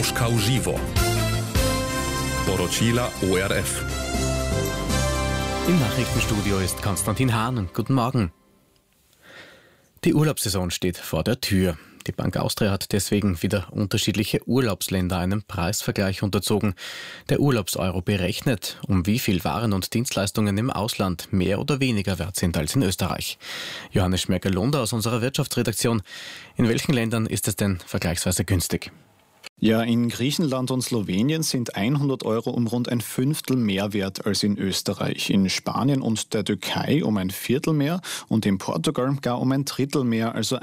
Moskau Živo. Poročila ORF. Im Nachrichtenstudio ist Konstantin Hahn. Guten Morgen. Die Urlaubssaison steht vor der Tür. Die Bank Austria hat deswegen wieder unterschiedliche Urlaubsländer einem Preisvergleich unterzogen. Der Urlaubseuro berechnet, um wie viel Waren und Dienstleistungen im Ausland mehr oder weniger wert sind als in Österreich. Johannes Schmerger-Lunder aus unserer Wirtschaftsredaktion. In welchen Ländern ist es denn vergleichsweise günstig? Ja, in Griechenland und Slowenien sind 100 Euro um rund ein Fünftel mehr wert als in Österreich. In Spanien und der Türkei um ein Viertel mehr und in Portugal gar um ein Drittel mehr, also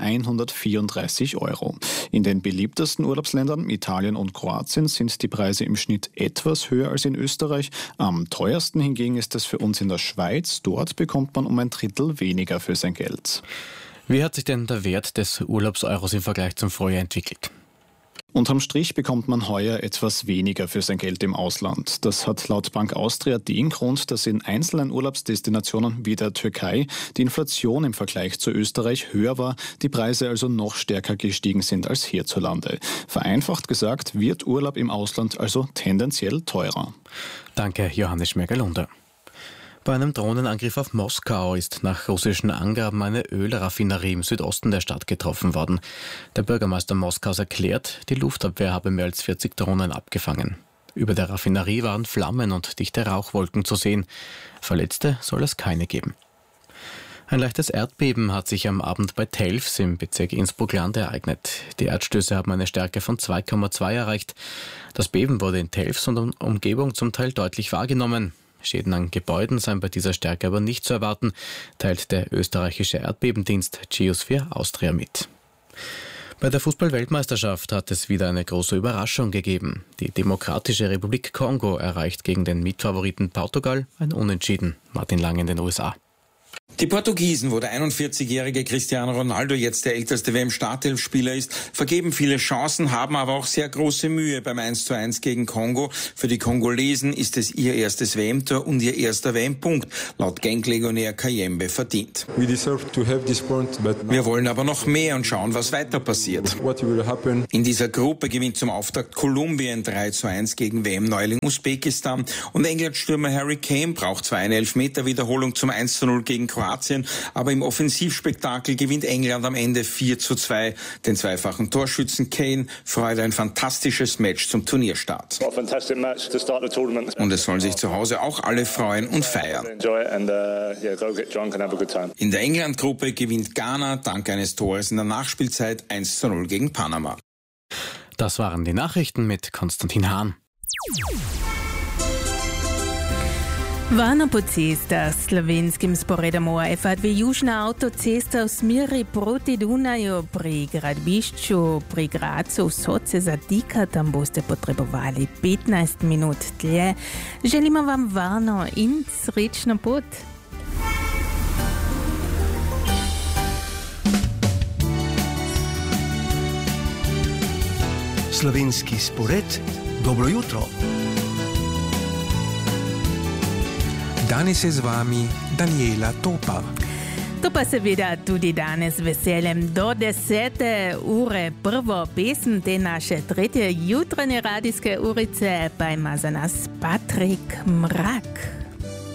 134 Euro. In den beliebtesten Urlaubsländern, Italien und Kroatien, sind die Preise im Schnitt etwas höher als in Österreich. Am teuersten hingegen ist es für uns in der Schweiz. Dort bekommt man um ein Drittel weniger für sein Geld. Wie hat sich denn der Wert des Urlaubseuros im Vergleich zum Vorjahr entwickelt? Unterm Strich bekommt man heuer etwas weniger für sein Geld im Ausland. Das hat laut Bank Austria den Grund, dass in einzelnen Urlaubsdestinationen wie der Türkei die Inflation im Vergleich zu Österreich höher war, die Preise also noch stärker gestiegen sind als hierzulande. Vereinfacht gesagt wird Urlaub im Ausland also tendenziell teurer. Danke, Johannes Schmerger-Lunder. Bei einem Drohnenangriff auf Moskau ist nach russischen Angaben eine Ölraffinerie im Südosten der Stadt getroffen worden. Der Bürgermeister Moskaus erklärt, die Luftabwehr habe mehr als 40 Drohnen abgefangen. Über der Raffinerie waren Flammen und dichte Rauchwolken zu sehen. Verletzte soll es keine geben. Ein leichtes Erdbeben hat sich am Abend bei Telfs im Bezirk Innsbruck-Land ereignet. Die Erdstöße haben eine Stärke von 2,2 erreicht. Das Beben wurde in Telfs und Umgebung zum Teil deutlich wahrgenommen. Schäden an Gebäuden seien bei dieser Stärke aber nicht zu erwarten, teilt der österreichische Erdbebendienst Geosphere Austria mit. Bei der Fußball-Weltmeisterschaft hat es wieder eine große Überraschung gegeben. Die Demokratische Republik Kongo erreicht gegen den Mitfavoriten Portugal ein Unentschieden. Martin Lang in den USA. Die Portugiesen, wo der 41-jährige Cristiano Ronaldo jetzt der älteste WM-Startelf-Spieler ist, vergeben viele Chancen, haben aber auch sehr große Mühe beim 1:1 gegen Kongo. Für die Kongolesen ist es ihr erstes WM-Tor und ihr erster WM-Punkt, laut Genk-Legionär Kayembe verdient. Wir wollen aber noch mehr und schauen, was weiter passiert. In dieser Gruppe gewinnt zum Auftakt Kolumbien 3:1 gegen WM-Neuling Usbekistan und England-Stürmer Harry Kane braucht zwar eine Elfmeter-Wiederholung zum 1:0 gegen Kroatien, aber im Offensivspektakel gewinnt England am Ende 4:2. Den zweifachen Torschützen Kane freut ein fantastisches Match zum Turnierstart. Und es sollen sich zu Hause auch alle freuen und feiern. In der England-Gruppe gewinnt Ghana dank eines Tores in der Nachspielzeit 1:0 gegen Panama. Das waren die Nachrichten mit Konstantin Hahn. Varna po cestah slovenskim sporedom ORF dve južna avtocesta v smeri proti Dunaju pri gradbišču pri Gradcu vso se zatika, tam boste potrebovali 15 minut dlje. Želimo vam varno in srečno pot. Slovenski spored, dobro jutro. Danes je z vami Daniela Topa. To pa seveda tudi danes z veseljem do 10. ure. Prvo pesem te naše tretje jutranje radijske urice pa ima za nas Patrik Mrak.